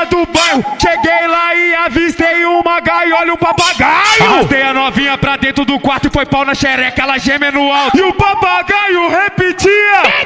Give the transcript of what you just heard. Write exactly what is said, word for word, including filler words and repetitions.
do bairro. Cheguei lá e avistei uma gaiola e um papagaio. Arrastei a novinha pra dentro do quarto e foi pau na xereca, ela geme no alto. E o papagaio repetia.